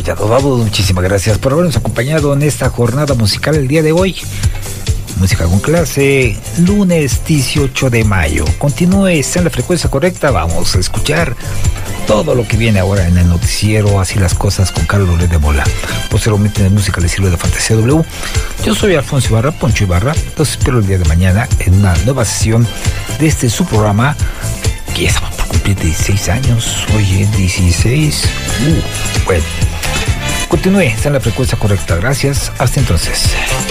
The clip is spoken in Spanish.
Ya nos vamos. Muchísimas gracias por habernos acompañado en esta jornada musical el día de hoy. Música con clase, lunes 18 de mayo. Continúe, está en la frecuencia correcta. Vamos a escuchar todo lo que viene ahora en el noticiero Así las Cosas con Carlos Loret de Mola. Posteriormente en música del estilo de Fantasía W. Yo soy Alfonso Ibarra, Poncho Ibarra. Los espero el día de mañana en una nueva sesión de su programa. Que ya estamos por cumplir 16 años. Hoy es 16. Bueno. Continúe, está en la frecuencia correcta. Gracias. Hasta entonces.